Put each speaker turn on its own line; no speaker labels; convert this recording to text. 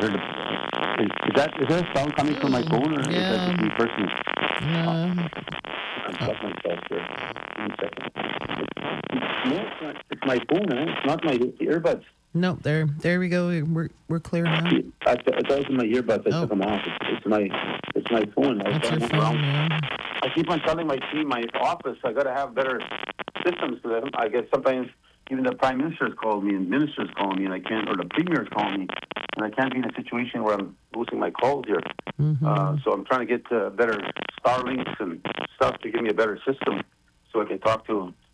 heard is there a sound coming from my phone, or is that
Yeah.
just me personally? Uh,
No.
I'm
Oh,
stuck myself here. 1 second. No, it's not. It's my phone, eh? It's not my earbuds.
no. There we go. We're clear now.
I thought it was my earbuds. I took
Oh,
them off. It's my phone. I was
that's
trying
your
to move around.
phone. Yeah.
I keep on telling my team, my office, I got to have better systems for them. I guess sometimes even the prime ministers call me and ministers call me, and I can't, or the premiers call me, and I can't be in a situation where I'm losing my calls here.
Mm-hmm.
So I'm trying to get better Starlinks and stuff to give me a better system so I can talk to